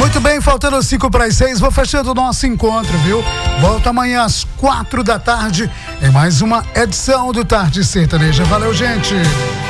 Muito bem, faltando 5 para as 6, vou fechando o nosso encontro, viu? Volto amanhã às 4 da tarde em mais uma edição do Tarde Sertaneja. Valeu, gente!